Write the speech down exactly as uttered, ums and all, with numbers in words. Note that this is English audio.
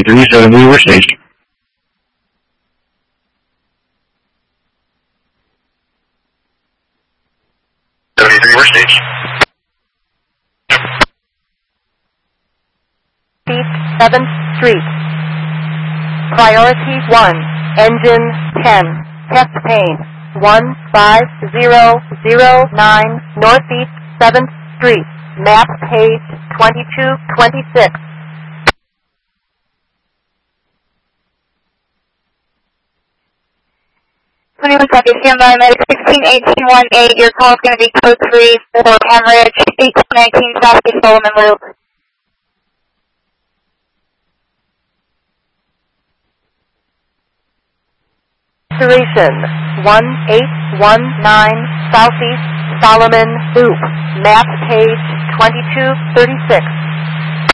seventy-three Weaver Station. seventy-three Weaver Station. seventh Street. Priority one. Engine ten. Test pane. one five zero zero nine Northeast seventh Street. Map page twenty-two twenty-six. twenty-one copy, stand by, medic sixteen eighteen one eight, your call is going to be code three for Hemorrhage, eighteen nineteen Southeast Solomon Loop. Duration one eight one nine Southeast Solomon Loop. Map page twenty-two thirty-six.